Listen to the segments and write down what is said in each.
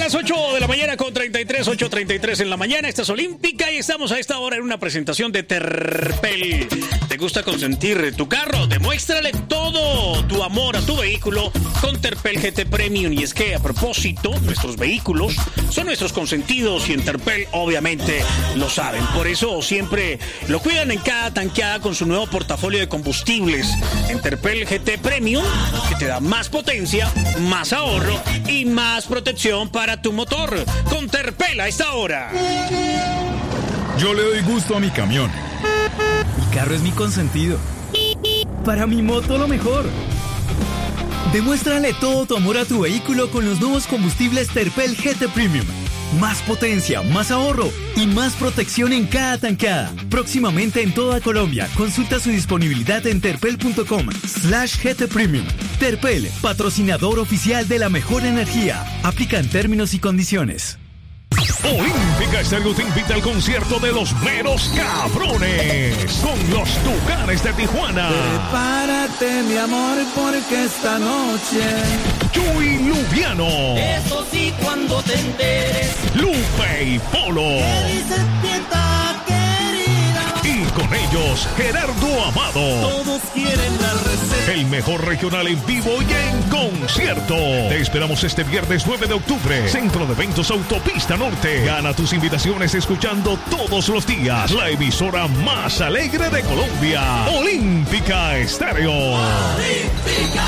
las 8 de la mañana con 33, 8:33 en la mañana. Esta es Olímpica y estamos a esta hora en una presentación de Terpel. ¿Te gusta consentir tu carro? Demuéstrale todo tu amor a tu vehículo con Terpel GT Premium. Y es que, a propósito, nuestros vehículos son nuestros consentidos y en Terpel obviamente lo saben. Por eso siempre lo cuidan en cada tanqueada con su nuevo portafolio de combustibles. En Terpel GT Premium, que te da más potencia, más ahorro y más protección para tu motor. Con Terpel a esta hora. Yo le doy gusto a mi camión. Mi carro es mi consentido. Para mi moto lo mejor. Demuéstrale todo tu amor a tu vehículo con los nuevos combustibles Terpel GT Premium. Más potencia, más ahorro y más protección en cada tanqueada. Próximamente en toda Colombia. Consulta su disponibilidad en terpel.com/GT Premium. Terpel, patrocinador oficial de la mejor energía. Aplican términos y condiciones. Olímpica Estéreo te invita al concierto de los meros cabrones con los Tucanes de Tijuana. Prepárate, mi amor, porque esta noche Chuy Luviano. Eso sí, cuando te enteres. Lupe y Polo. ¿Qué dices, Pieta, querida? Y con ellos, Gerardo Amado. Todos quieren la receta. El mejor regional en vivo y en concierto. Te esperamos este viernes 9 de octubre. Centro de Eventos Autopista Norte. Gana tus invitaciones escuchando todos los días la emisora más alegre de Colombia. Olímpica Estéreo. ¡Olímpica!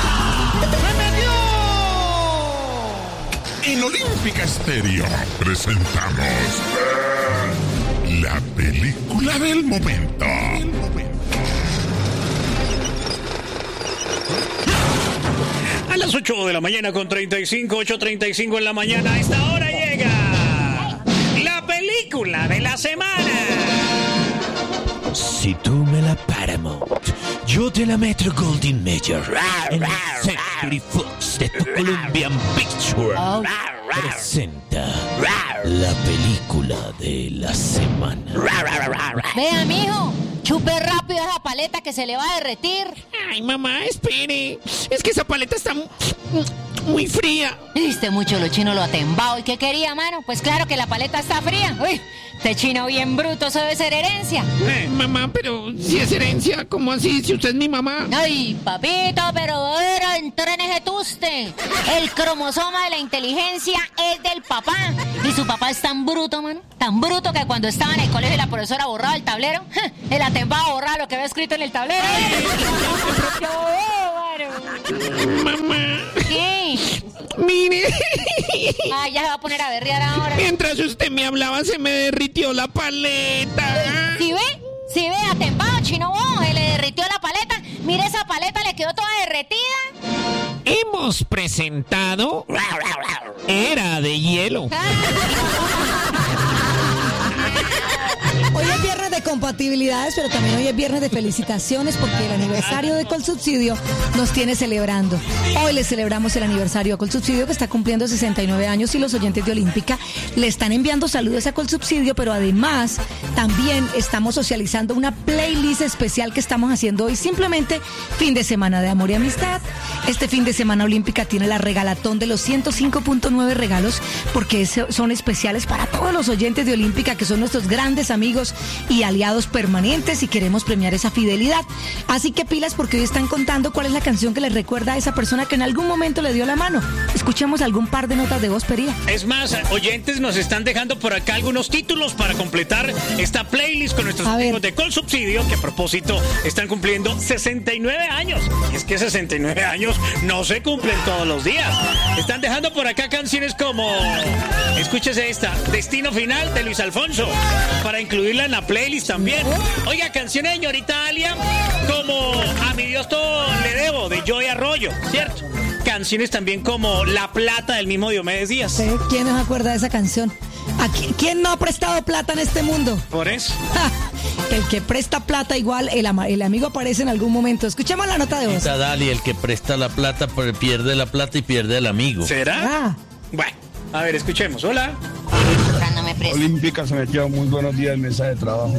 En Olímpica Estéreo presentamos la película del momento. A las 8 de la mañana con 35, 8:35 en la mañana. A esta hora llega la película de la semana. Si tú me la Paramount, yo te la Metro Goldwyn Mayer. En Century Fox de tu Colombian Picture presenta la película de la semana. Vea, mijo, chupe rápido esa paleta que se le va a derretir. Ay, mamá, espere. Es que esa paleta está muy fría. Viste mucho lo chino lo atembao. ¿Y qué quería, mano? Pues claro que la paleta está fría. Uy, este chino bien bruto, eso debe ser herencia. Mamá, pero si es herencia, ¿cómo así? Si usted es mi mamá. Ay, papito, pero era entrar en ese tuste. El cromosoma de la inteligencia es del papá. Y su papá es tan bruto, mano. Tan bruto que cuando estaba en el colegio y la profesora borraba el tablero, el atembao borraba lo que había escrito en el tablero. Mamá. ¿Qué? Mire. Ah, ya se va a poner a berrear ahora. Mientras usted me hablaba, se me derritió la paleta. ¿Sí ve? ¿Sí ve? Atembado, chino, se le derritió la paleta. Mire, esa paleta le quedó toda derretida. Hemos presentado Era de Hielo. Hoy es viernes de compatibilidades, pero también hoy es viernes de felicitaciones porque el aniversario de Colsubsidio nos tiene celebrando. Hoy le celebramos el aniversario a Colsubsidio, que está cumpliendo 69 años, y los oyentes de Olímpica le están enviando saludos a Colsubsidio, pero además también estamos socializando una playlist especial que estamos haciendo hoy, simplemente fin de semana de amor y amistad. Este fin de semana Olímpica tiene la regalatón de los 105.9 regalos, porque son especiales para todos los oyentes de Olímpica, que son nuestros grandes amigos y aliados permanentes, y queremos premiar esa fidelidad. Así que pilas, porque hoy están contando cuál es la canción que les recuerda a esa persona que en algún momento le dio la mano. Escuchemos algún par de notas de voz, Pería. Es más, oyentes nos están dejando por acá algunos títulos para completar esta playlist con nuestros amigos de Colsubsidio, que a propósito están cumpliendo 69 años. Y es que 69 años no se cumplen todos los días. Están dejando por acá canciones como, escúchese esta, Destino Final de Luis Alfonso, para incluirla en la playlist también. Oiga, canciones de señorita Alia como A mi Dios todo le debo, de Joey Arroyo, ¿cierto? Canciones también como La Plata del mismo Diomedes Díaz. ¿Quién nos acuerda de esa canción? ¿Quién no ha prestado plata en este mundo? Por eso. El que presta plata, igual el amigo aparece en algún momento. Escuchemos la nota de voz. Dali, el que presta la plata pierde la plata y pierde el amigo. ¿Será? Bueno, a ver, escuchemos. Hola. No me presta. Olímpica se metió, muy buenos días, mesa de trabajo.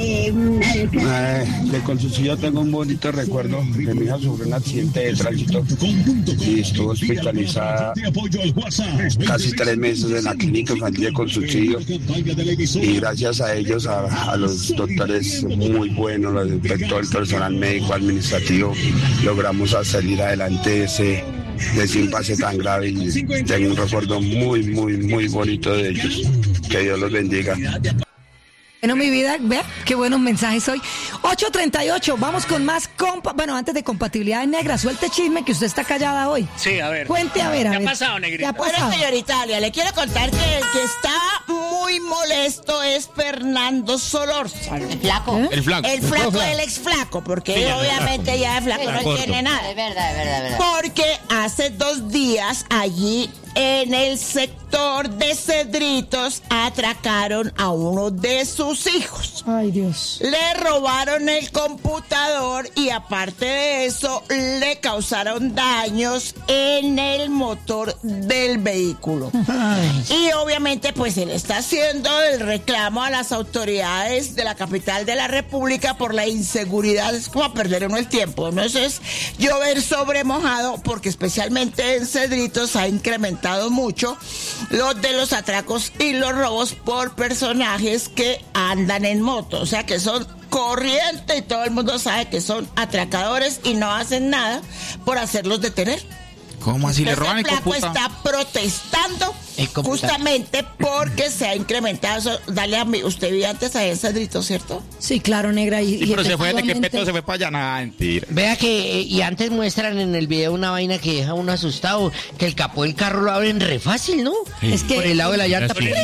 De Concepción tengo un bonito recuerdo de mi hija sufrió un accidente de tránsito y estuvo hospitalizada casi 3 meses en la clínica infantil de Concepción y gracias a ellos, a los doctores muy buenos, todo el personal médico, administrativo, logramos salir adelante de ese impasse tan grave y tengo un recuerdo muy, muy, muy bonito de ellos. Que Dios los bendiga. Bueno, mi vida, vea qué buenos mensajes hoy. 8:38, vamos con más bueno, antes de compatibilidades negras, suelte chisme que usted está callada hoy. Sí, a ver. Cuente, a ver. ¿Qué ha pasado, Negrita? Bueno, señorita Alia, le quiero contar que el que está muy molesto es Fernando Solórzano. ¿El flaco? El flaco, el ex flaco, porque Sí, obviamente ya el flaco no tiene nada. Es verdad. Porque hace 2 días allí en el sector de Cedritos atracaron a uno de sus hijos. Ay, Dios. Le robaron el computador y aparte de eso le causaron daños en el motor del vehículo. Ay. Y obviamente pues él está haciendo el reclamo a las autoridades de la capital de la República por la inseguridad. Es como perder uno el tiempo, ¿no? Eso es llover sobre mojado porque especialmente en Cedritos ha incrementado mucho los de los atracos y los robos por personajes que andan en moto, o sea que son corriente y todo el mundo sabe que son atracadores y no hacen nada por hacerlos detener. ¿Cómo así? ¿Le roban el computador? Está protestando justamente porque se ha incrementado eso. Dale a mí, usted vivía antes ahí en Cedrito, ¿cierto? Sí, claro, negra. Pero se fue de que Petro se fue para allá, nada, mentira. Vea que, y antes muestran en el video una vaina que deja uno asustado, que el capó del carro lo abren re fácil, ¿no? Sí. Es que por el lado de la llanta. Sí.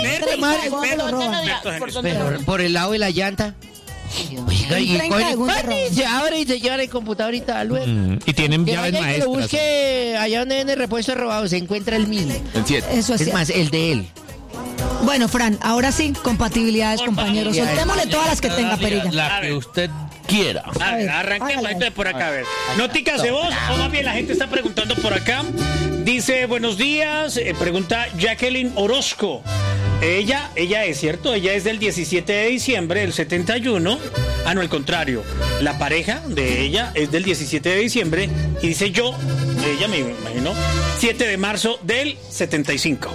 Por el lado de la llanta. Oiga, y se abre y se lleva el computador y tal, luego. Y tienen Que llaves vaya y que lo maestras. busque allá donde viene el repuesto robado, se encuentra el mismo. El 7. Eso es Es más, el de él. Bueno, Fran, ahora sí, compatibilidades, compañeros. Soltémosle todas las que tenga, Perilla. La que usted quiera. A ver, arranquemos entonces por acá, a ver. Noticas de voz, o más bien la gente está preguntando por acá. Dice, buenos días, pregunta Jacqueline Orozco. Ella es cierto, ella es del 17 de diciembre del 71. Ah, no, al contrario. La pareja de ella es del 17 de diciembre y dice ella me imagino, 7 de marzo del 75.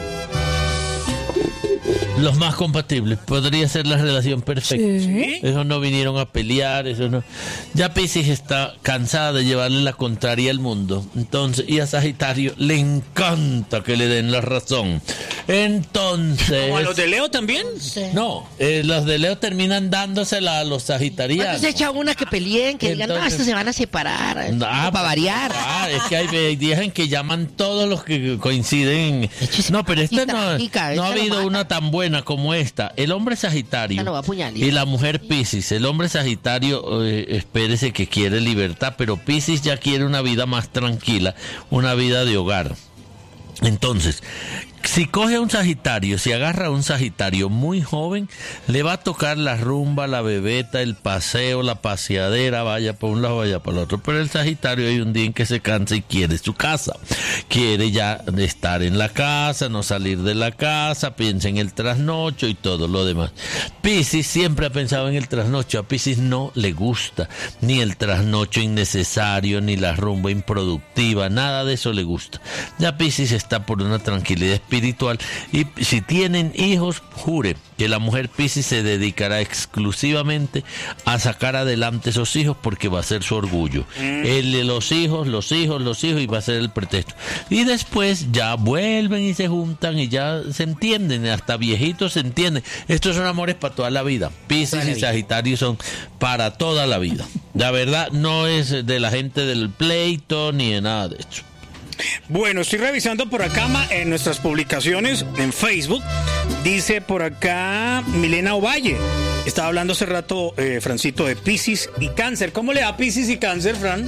Los más compatibles. Podría ser la relación perfecta. Sí. Esos no vinieron a pelear, eso no. Ya Piscis está cansada de llevarle la contraria al mundo. Entonces, y a Sagitario le encanta que le den la razón. Entonces. ¿Como a los de Leo también? No, los de Leo terminan dándosela a los sagitarianos. Se echa una que peleen, que digan, no, estos se van a separar. Para variar. Es que hay días en que llaman todos los que coinciden. No, pero esta no ha habido una tan buena como esta. El hombre Sagitario y la mujer Piscis. El hombre Sagitario, espérese que quiere libertad, pero Piscis ya quiere una vida más tranquila, una vida de hogar. Entonces, si coge a un Sagitario, si agarra a un Sagitario muy joven, le va a tocar la rumba, la bebeta, el paseo, la paseadera, vaya por un lado, vaya por el otro. Pero el Sagitario hay un día en que se cansa y quiere su casa. Quiere ya estar en la casa, no salir de la casa, piensa en el trasnocho y todo lo demás. Piscis siempre ha pensado en el trasnocho. A Piscis no le gusta ni el trasnocho innecesario, ni la rumba improductiva, nada de eso le gusta. Ya Piscis está por una tranquilidad espiritual y si tienen hijos, jure que la mujer Piscis se dedicará exclusivamente a sacar adelante esos hijos porque va a ser su orgullo. Los hijos y va a ser el pretexto. Y después ya vuelven y se juntan y ya se entienden, hasta viejitos se entienden. Estos son amores para toda la vida. Piscis y Sagitario son para toda la vida. La verdad no es de la gente del pleito ni de nada de esto. Bueno, estoy revisando por acá en nuestras publicaciones en Facebook. Dice por acá Milena Ovalle. Estaba hablando hace rato, Francito, de Piscis y Cáncer. ¿Cómo le da Piscis y Cáncer, Fran?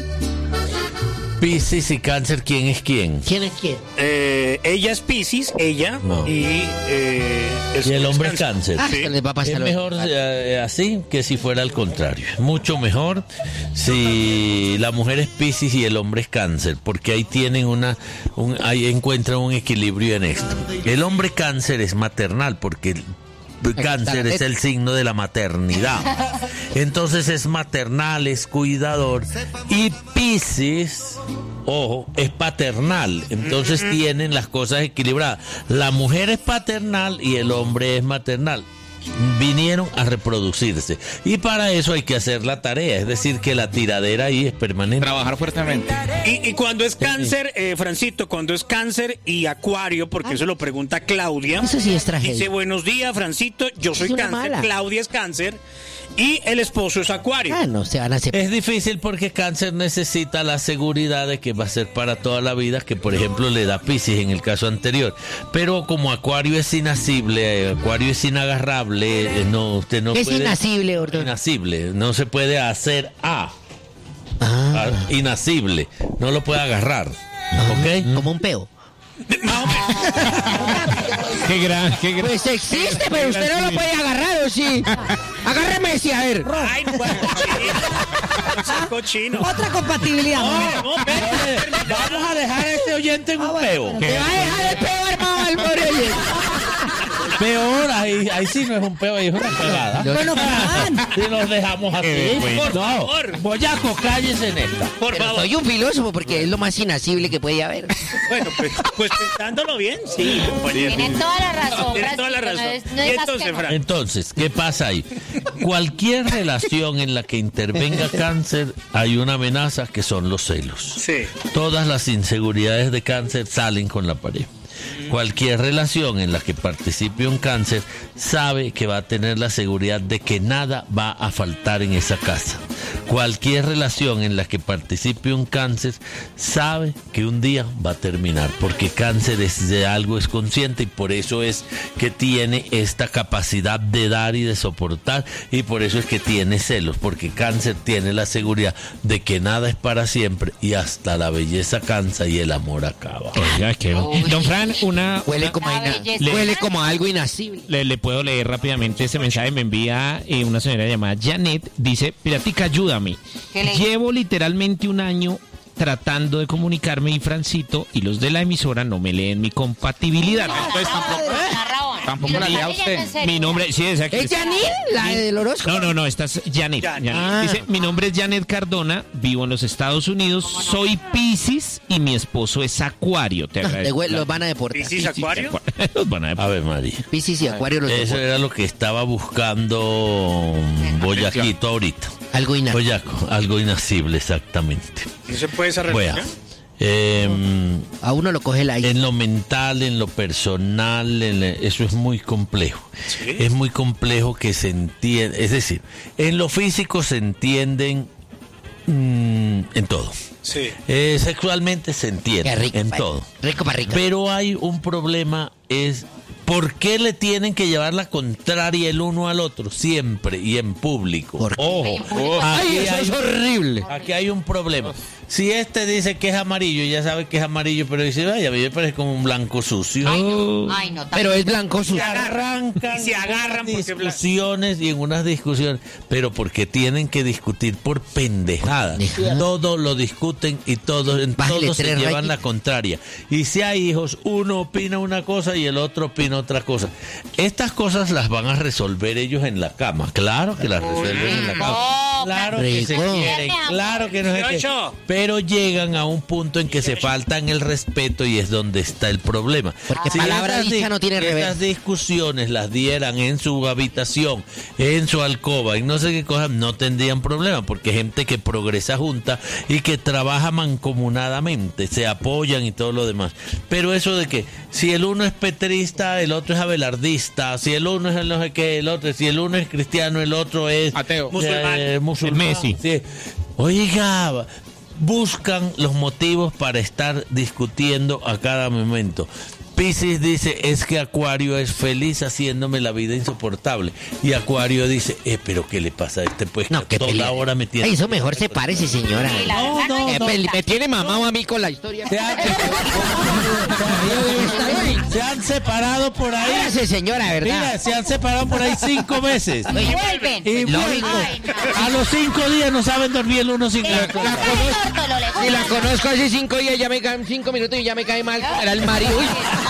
Piscis y Cáncer, ¿quién es quién? ¿Quién es quién? Ella es Piscis, ella, no. Y el hombre es Cáncer. Sí. Es mejor así que si fuera al contrario. Mucho mejor si la mujer es Piscis y el hombre es Cáncer, porque ahí tienen ahí encuentran un equilibrio en esto. El hombre Cáncer es maternal, porque Cáncer es el signo de la maternidad. Entonces es maternal, es cuidador. Y Piscis, ojo, es paternal. Entonces tienen las cosas equilibradas. La mujer es paternal y el hombre es maternal. Vinieron a reproducirse y para eso hay que hacer la tarea, es decir, que la tiradera ahí es permanente. Trabajar fuertemente. Y cuando es Cáncer, Francito, cuando es Cáncer y Acuario, porque eso lo pregunta Claudia. Eso sí es tragedia. Dice, buenos días, Francito, yo soy Cáncer, mala. Claudia es Cáncer y el esposo es Acuario. No se van a hacer. Es difícil porque Cáncer necesita la seguridad de que va a ser para toda la vida, que por ejemplo le da Piscis en el caso anterior. Pero como Acuario es inasible, Acuario es inagarrable, usted no es puede... inasible, Orton. Inasible, no se puede hacer inasible, no lo puede agarrar, ¿ok? Como un peo. Qué gran. Pues existe, pero usted no lo puede agarrar, ¿o sí? Agárreme ese, a ver. Ay, cochino. Otra compatibilidad. Vamos a dejar a este oyente en un peo. Te va a dejar el peo armado al Morelle. Peor, ahí sí no es un peo, ahí es una cagada. Bueno, Fran. Si nos dejamos así. Por favor. Boyaco, cállese en esta. Por favor. Soy un filósofo porque es lo más inasible que puede haber. Bueno, pues pensándolo bien, sí. Tienen toda la razón. Tienen toda la razón. No Y digas entonces, que no. Fran. Entonces, ¿qué pasa ahí? Cualquier relación en la que intervenga Cáncer, hay una amenaza que son los celos. Sí. Todas las inseguridades de Cáncer salen con la pareja. Cualquier relación en la que participe un Cáncer sabe que va a tener la seguridad de que nada va a faltar en esa casa. Cualquier relación en la que participe un Cáncer sabe que un día va a terminar, porque Cáncer de algo es consciente y por eso es que tiene esta capacidad de dar y de soportar, y por eso es que tiene celos, porque Cáncer tiene la seguridad de que nada es para siempre y hasta la belleza cansa y el amor acaba. Oiga, qué... Don Fran, Huele como a algo inasible. Le puedo leer rápidamente este mensaje. Me envía una señora llamada Janet. Dice, Piratica, ayúdame. Llevo literalmente un año tratando de comunicarme y Francito y los de la emisora no me leen mi compatibilidad. Entonces tampoco la lea usted. Mi nombre, sí, exacto. ¿Es Janet? ¿La del horóscopo? No, esta es Janet. Dice, mi nombre es Janet Cardona, vivo en los Estados Unidos, soy Piscis y mi esposo es Acuario. Te agradezco. Los van a deportar. ¿Piscis Acuario? Los van a deportar. A ver, María. Piscis y Acuario los Eso deportan. era lo que estaba buscando Boyaquito ahorita. Algo inasible. Boyaco, algo inasible, exactamente. ¿No se puede esa relación? A uno lo coge la en lo mental, en lo personal, eso es muy complejo. ¿Sí? Es muy complejo que se entienda. Es decir, en lo físico se entienden en todo. Sí. Sexualmente se entiende en todo. Rico para rico. Pero hay un problema, es ¿por qué le tienen que llevar la contraria el uno al otro siempre y en público? Ojo, Ay, eso es horrible. Aquí hay un problema. Si este dice que es amarillo, ya sabe que es amarillo, pero dice, vaya, a mí me parece como un blanco sucio. Ay, no. Pero es blanco sucio. Se agarran porque discusiones y en unas discusiones, pero porque tienen que discutir por pendejadas. Todo lo discuten y todos se llevan la contraria. Y si hay hijos, uno opina una cosa y el otro opina otra cosa. Estas cosas las van a resolver ellos en la cama. Claro que las resuelven en la cama. Claro que se quieren, claro que no se quieren. Pero llegan a un punto en que se faltan el respeto y es donde está el problema. Porque palabra dicha no tiene reverso. Estas discusiones las dieran en su habitación, en su alcoba, y no sé qué cosas, no tendrían problema, porque gente que progresa junta y que trabaja mancomunadamente, se apoyan y todo lo demás. Pero eso de que si el uno es petrista, el otro es abelardista, si el uno es el no sé qué, el otro, si el uno es cristiano, el otro es ateo, musulmán, Messi. Sí. Oiga, buscan los motivos para estar discutiendo a cada momento. Piscis dice, es que Acuario es feliz haciéndome la vida insoportable. Y Acuario dice, pero ¿qué le pasa a este? Pues no, que toda hora me tiene... Eso mejor se parece, señora. No. Me tiene mamado a mí con la historia. Se han separado por ahí. Espérese, señora, ¿verdad? Mira, se han separado por ahí 5 meses. Y vuelven. Y lógico. a los 5 días no saben dormir el uno sin el otro. Si la conozco hace 5 días, ya me caen 5 minutos y ya me cae mal. Era el marido. Uy,